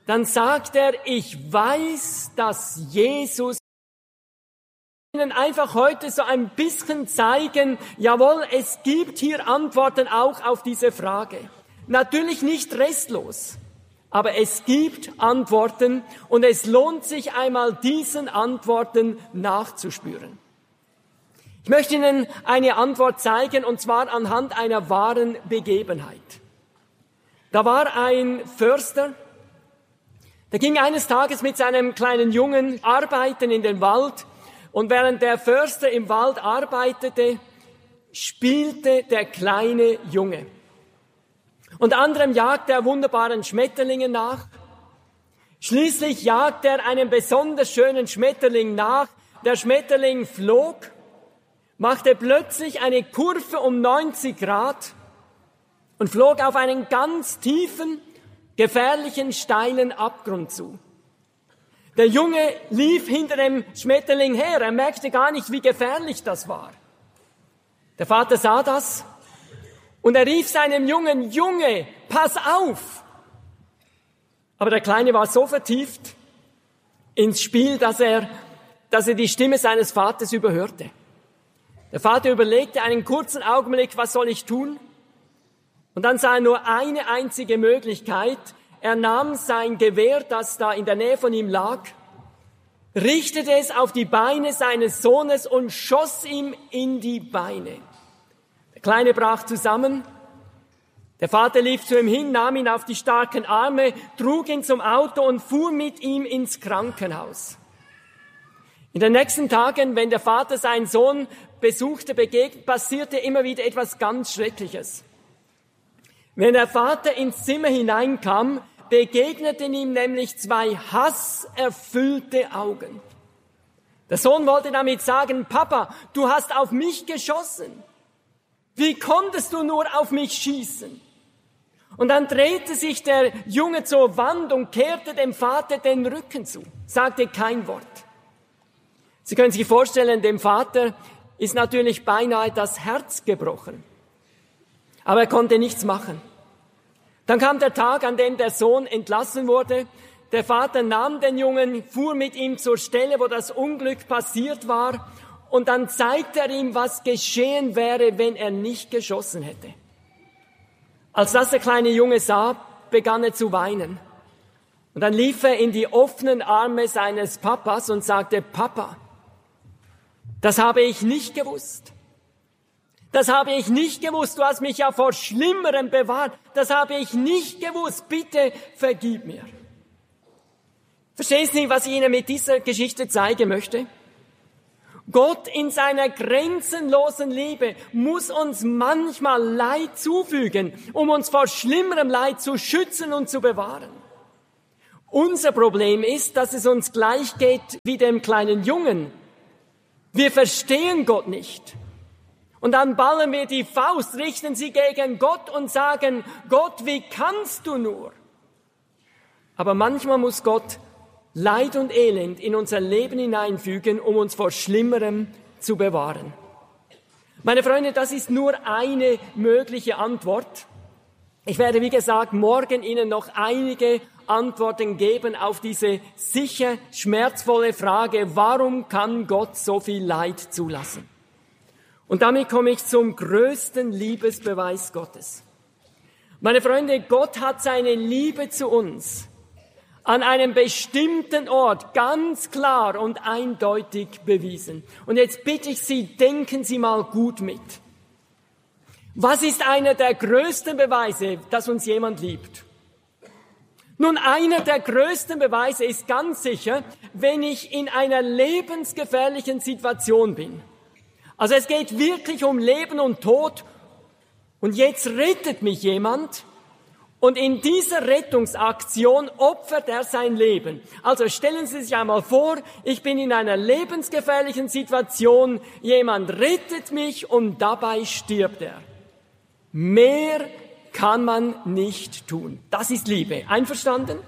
dann sagt er, ich weiß, dass Jesus Ihnen einfach heute so ein bisschen zeigen, jawohl, es gibt hier Antworten auch auf diese Frage. Natürlich nicht restlos, aber es gibt Antworten und es lohnt sich einmal, diesen Antworten nachzuspüren. Ich möchte Ihnen eine Antwort zeigen, und zwar anhand einer wahren Begebenheit. Da war ein Förster, der ging eines Tages mit seinem kleinen Jungen arbeiten in den Wald, und während der Förster im Wald arbeitete, spielte der kleine Junge. Unter anderem jagte er wunderbaren Schmetterlingen nach. Schließlich jagte er einen besonders schönen Schmetterling nach. Der Schmetterling flog, machte plötzlich eine Kurve um 90 Grad und flog auf einen ganz tiefen, gefährlichen, steilen Abgrund zu. Der Junge lief hinter dem Schmetterling her. Er merkte gar nicht, wie gefährlich das war. Der Vater sah das und er rief seinem Jungen, Junge, pass auf! Aber der Kleine war so vertieft ins Spiel, dass er die Stimme seines Vaters überhörte. Der Vater überlegte einen kurzen Augenblick, was soll ich tun? Und dann sah er nur eine einzige Möglichkeit. Er nahm sein Gewehr, das da in der Nähe von ihm lag, richtete es auf die Beine seines Sohnes und schoss ihm in die Beine. Der Kleine brach zusammen. Der Vater lief zu ihm hin, nahm ihn auf die starken Arme, trug ihn zum Auto und fuhr mit ihm ins Krankenhaus. In den nächsten Tagen, wenn der Vater seinen Sohn besuchte, passierte immer wieder etwas ganz Schreckliches. Wenn der Vater ins Zimmer hineinkam, begegneten ihm nämlich zwei hasserfüllte Augen. Der Sohn wollte damit sagen, Papa, du hast auf mich geschossen. Wie konntest du nur auf mich schießen? Und dann drehte sich der Junge zur Wand und kehrte dem Vater den Rücken zu, sagte kein Wort. Sie können sich vorstellen, dem Vater ist natürlich beinahe das Herz gebrochen. Aber er konnte nichts machen. Dann kam der Tag, an dem der Sohn entlassen wurde. Der Vater nahm den Jungen, fuhr mit ihm zur Stelle, wo das Unglück passiert war, und dann zeigte er ihm, was geschehen wäre, wenn er nicht geschossen hätte. Als das der kleine Junge sah, begann er zu weinen. Und dann lief er in die offenen Arme seines Papas und sagte, Papa, das habe ich nicht gewusst. Das habe ich nicht gewusst. Du hast mich ja vor Schlimmerem bewahrt. Das habe ich nicht gewusst. Bitte vergib mir. Verstehen Sie, was ich Ihnen mit dieser Geschichte zeigen möchte? Gott in seiner grenzenlosen Liebe muss uns manchmal Leid zufügen, um uns vor schlimmerem Leid zu schützen und zu bewahren. Unser Problem ist, dass es uns gleich geht wie dem kleinen Jungen. Wir verstehen Gott nicht. Und dann ballen wir die Faust, richten sie gegen Gott und sagen, Gott, wie kannst du nur? Aber manchmal muss Gott Leid und Elend in unser Leben hineinfügen, um uns vor Schlimmerem zu bewahren. Meine Freunde, das ist nur eine mögliche Antwort. Ich werde, wie gesagt, morgen Ihnen noch einige Antworten geben auf diese sicher schmerzvolle Frage, warum kann Gott so viel Leid zulassen? Und damit komme ich zum größten Liebesbeweis Gottes. Meine Freunde, Gott hat seine Liebe zu uns an einem bestimmten Ort ganz klar und eindeutig bewiesen. Und jetzt bitte ich Sie, denken Sie mal gut mit. Was ist einer der größten Beweise, dass uns jemand liebt? Nun, einer der größten Beweise ist ganz sicher, wenn ich in einer lebensgefährlichen Situation bin. Also es geht wirklich um Leben und Tod und jetzt rettet mich jemand und in dieser Rettungsaktion opfert er sein Leben. Also stellen Sie sich einmal vor, ich bin in einer lebensgefährlichen Situation, jemand rettet mich und dabei stirbt er. Mehr kann man nicht tun. Das ist Liebe. Einverstanden?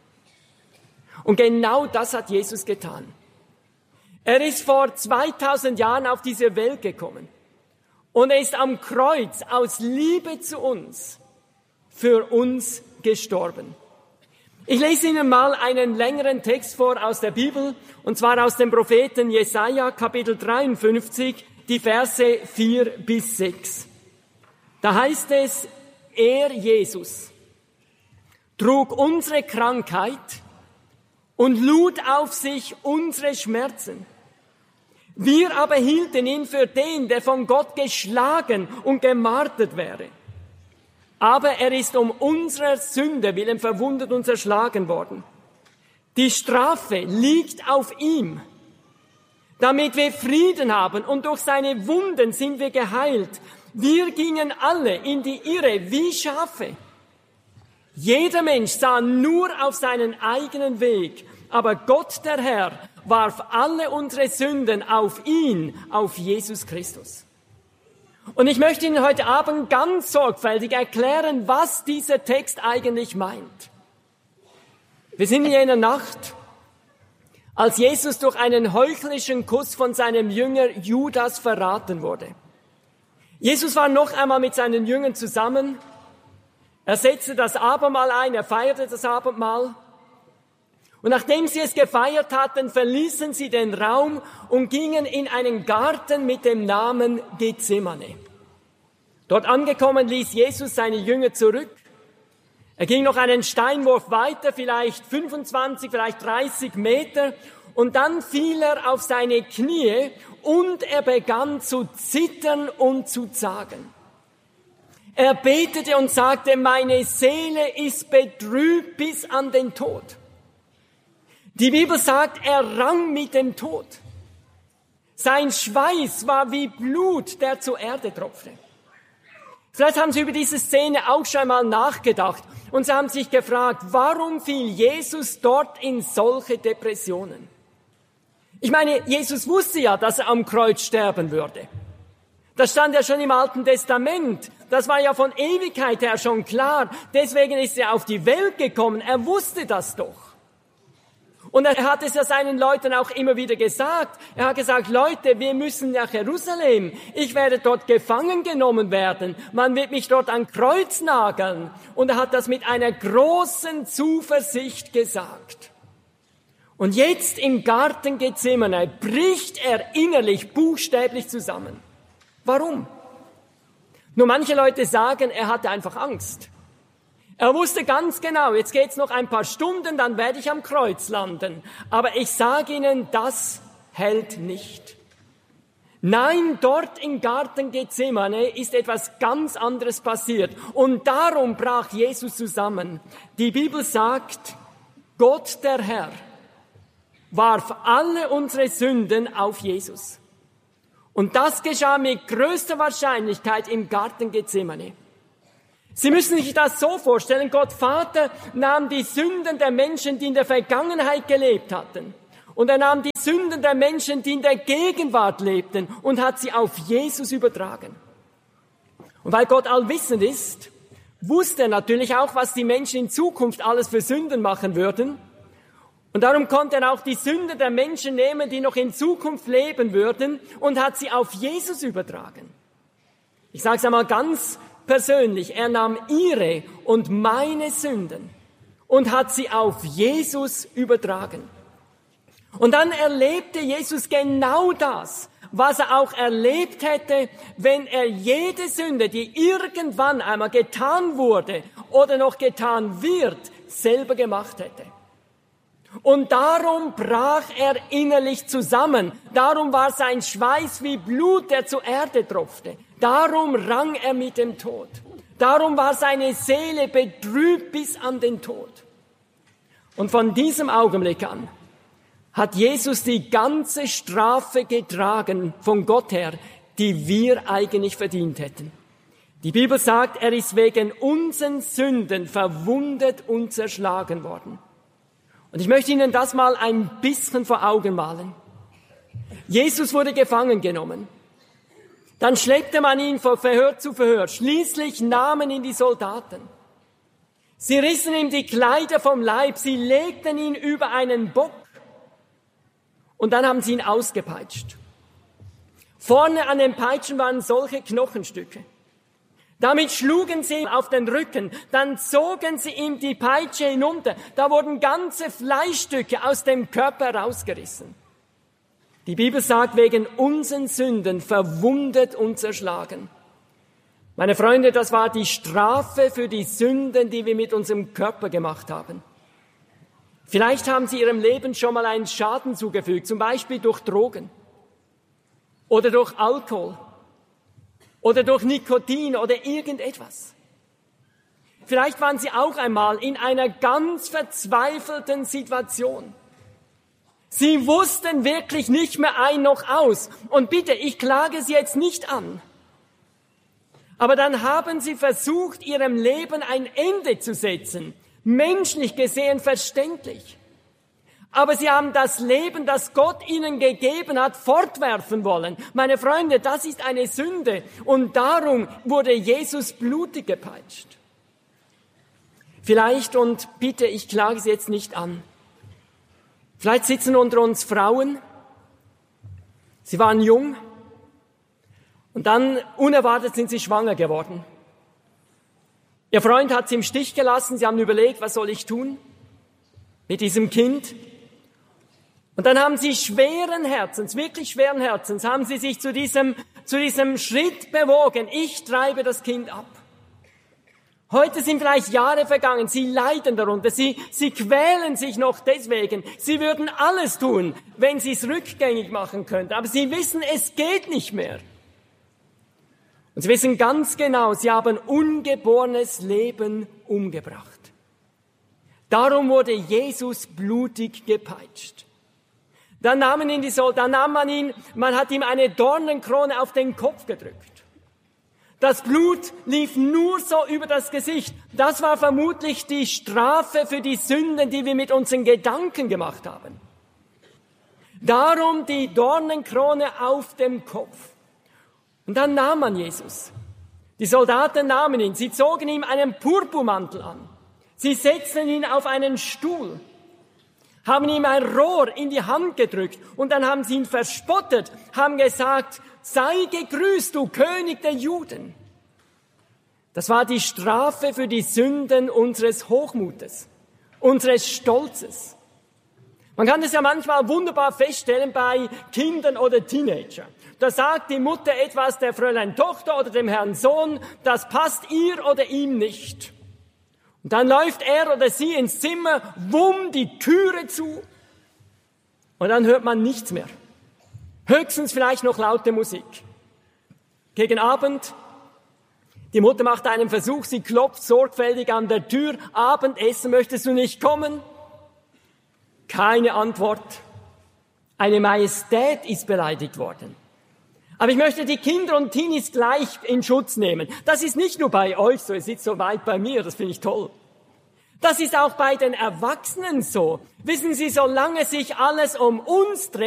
Und genau das hat Jesus getan. Er ist vor 2000 Jahren auf diese Welt gekommen und er ist am Kreuz aus Liebe zu uns für uns gestorben. Ich lese Ihnen mal einen längeren Text vor aus der Bibel, und zwar aus dem Propheten Jesaja, Kapitel 53, die Verse 4 bis 6. Da heißt es, er, Jesus, trug unsere Krankheit und lud auf sich unsere Schmerzen. Wir aber hielten ihn für den, der von Gott geschlagen und gemartert wäre. Aber er ist um unserer Sünde willen verwundet und zerschlagen worden. Die Strafe liegt auf ihm, damit wir Frieden haben, und durch seine Wunden sind wir geheilt. Wir gingen alle in die Irre wie Schafe. Jeder Mensch sah nur auf seinen eigenen Weg, aber Gott, der Herr, warf alle unsere Sünden auf ihn, auf Jesus Christus. Und ich möchte Ihnen heute Abend ganz sorgfältig erklären, was dieser Text eigentlich meint. Wir sind in jener Nacht, als Jesus durch einen heuchlischen Kuss von seinem Jünger Judas verraten wurde. Jesus war noch einmal mit seinen Jüngern zusammen. Er setzte das Abendmahl ein, er feierte das Abendmahl. Und nachdem sie es gefeiert hatten, verließen sie den Raum und gingen in einen Garten mit dem Namen Gethsemane. Dort angekommen ließ Jesus seine Jünger zurück. Er ging noch einen Steinwurf weiter, vielleicht 25, vielleicht 30 Meter, und dann fiel er auf seine Knie und er begann zu zittern und zu zagen. Er betete und sagte, meine Seele ist betrübt bis an den Tod. Die Bibel sagt, er rang mit dem Tod. Sein Schweiß war wie Blut, der zur Erde tropfte. Vielleicht haben Sie über diese Szene auch schon mal nachgedacht und Sie haben sich gefragt, warum fiel Jesus dort in solche Depressionen? Ich meine, Jesus wusste ja, dass er am Kreuz sterben würde. Das stand ja schon im Alten Testament. Das war ja von Ewigkeit her schon klar. Deswegen ist er auf die Welt gekommen. Er wusste das doch. Und er hat es ja seinen Leuten auch immer wieder gesagt. Er hat gesagt, Leute, wir müssen nach Jerusalem. Ich werde dort gefangen genommen werden. Man wird mich dort an Kreuz nageln. Und er hat das mit einer großen Zuversicht gesagt. Und jetzt im Garten Gethsemane bricht er innerlich buchstäblich zusammen. Warum? Nur manche Leute sagen, er hatte einfach Angst. Er wusste ganz genau, jetzt geht's noch ein paar Stunden, dann werde ich am Kreuz landen. Aber ich sage Ihnen, das hält nicht. Nein, dort im Garten Gethsemane ist etwas ganz anderes passiert. Und darum brach Jesus zusammen. Die Bibel sagt, Gott der Herr warf alle unsere Sünden auf Jesus. Und das geschah mit größter Wahrscheinlichkeit im Garten Gethsemane. Sie müssen sich das so vorstellen, Gott Vater nahm die Sünden der Menschen, die in der Vergangenheit gelebt hatten. Und er nahm die Sünden der Menschen, die in der Gegenwart lebten, und hat sie auf Jesus übertragen. Und weil Gott allwissend ist, wusste er natürlich auch, was die Menschen in Zukunft alles für Sünden machen würden. Und darum konnte er auch die Sünden der Menschen nehmen, die noch in Zukunft leben würden, und hat sie auf Jesus übertragen. Ich sage es einmal ganz persönlich, er nahm ihre und meine Sünden und hat sie auf Jesus übertragen. Und dann erlebte Jesus genau das, was er auch erlebt hätte, wenn er jede Sünde, die irgendwann einmal getan wurde oder noch getan wird, selber gemacht hätte. Und darum brach er innerlich zusammen. Darum war sein Schweiß wie Blut, der zur Erde tropfte. Darum rang er mit dem Tod. Darum war seine Seele betrübt bis an den Tod. Und von diesem Augenblick an hat Jesus die ganze Strafe getragen von Gott her, die wir eigentlich verdient hätten. Die Bibel sagt, er ist wegen unseren Sünden verwundet und zerschlagen worden. Und ich möchte Ihnen das mal ein bisschen vor Augen malen. Jesus wurde gefangen genommen. Dann schleppte man ihn von Verhör zu Verhör. Schließlich nahmen ihn die Soldaten. Sie rissen ihm die Kleider vom Leib. Sie legten ihn über einen Bock. Und dann haben sie ihn ausgepeitscht. Vorne an den Peitschen waren solche Knochenstücke. Damit schlugen sie ihm auf den Rücken, dann zogen sie ihm die Peitsche hinunter. Da wurden ganze Fleischstücke aus dem Körper rausgerissen. Die Bibel sagt, wegen unseren Sünden verwundet und zerschlagen. Meine Freunde, das war die Strafe für die Sünden, die wir mit unserem Körper gemacht haben. Vielleicht haben Sie Ihrem Leben schon mal einen Schaden zugefügt, zum Beispiel durch Drogen oder durch Alkohol oder durch Nikotin oder irgendetwas. Vielleicht waren Sie auch einmal in einer ganz verzweifelten Situation. Sie wussten wirklich nicht mehr ein noch aus. Und bitte, ich klage Sie jetzt nicht an. Aber dann haben Sie versucht, Ihrem Leben ein Ende zu setzen. Menschlich gesehen verständlich. Aber Sie haben das Leben, das Gott Ihnen gegeben hat, fortwerfen wollen. Meine Freunde, das ist eine Sünde. Und darum wurde Jesus blutig gepeitscht. Vielleicht, und bitte, ich klage Sie jetzt nicht an. Vielleicht sitzen unter uns Frauen. Sie waren jung. Und dann, unerwartet, sind sie schwanger geworden. Ihr Freund hat sie im Stich gelassen. Sie haben überlegt, was soll ich tun mit diesem Kind? Und dann haben sie schweren Herzens, wirklich schweren Herzens, haben sie sich zu diesem Schritt bewogen. Ich treibe das Kind ab. Heute sind vielleicht Jahre vergangen. Sie leiden darunter. Sie quälen sich noch deswegen. Sie würden alles tun, wenn sie es rückgängig machen könnten. Aber sie wissen, es geht nicht mehr. Und sie wissen ganz genau, sie haben ungeborenes Leben umgebracht. Darum wurde Jesus blutig gepeitscht. Dann man hat ihm eine Dornenkrone auf den Kopf gedrückt. Das Blut lief nur so über das Gesicht. Das war vermutlich die Strafe für die Sünden, die wir mit unseren Gedanken gemacht haben. Darum die Dornenkrone auf dem Kopf. Und dann nahm man Jesus. Die Soldaten nahmen ihn. Sie zogen ihm einen Purpurmantel an. Sie setzten ihn auf einen Stuhl, haben ihm ein Rohr in die Hand gedrückt und dann haben sie ihn verspottet, haben gesagt, sei gegrüßt, du König der Juden. Das war die Strafe für die Sünden unseres Hochmutes, unseres Stolzes. Man kann das ja manchmal wunderbar feststellen bei Kindern oder Teenagern. Da sagt die Mutter etwas der Fräulein Tochter oder dem Herrn Sohn, das passt ihr oder ihm nicht. Und dann läuft er oder sie ins Zimmer, wumm, die Türe zu. Und dann hört man nichts mehr. Höchstens vielleicht noch laute Musik. Gegen Abend, die Mutter macht einen Versuch, sie klopft sorgfältig an der Tür. Abendessen, möchtest du nicht kommen? Keine Antwort. Eine Majestät ist beleidigt worden. Aber ich möchte die Kinder und Teenies gleich in Schutz nehmen. Das ist nicht nur bei euch so, ihr sitzt so weit bei mir, das finde ich toll. Das ist auch bei den Erwachsenen so. Wissen Sie, solange sich alles um uns dreht,